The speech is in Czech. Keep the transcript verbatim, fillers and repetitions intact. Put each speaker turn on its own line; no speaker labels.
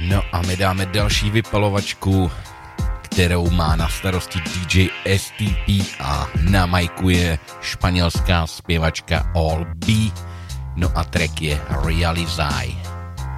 No a my dáme další vypalovačku, kterou má na starosti D J S T P a na majku je španělská zpěvačka All B. No a track je Realizai.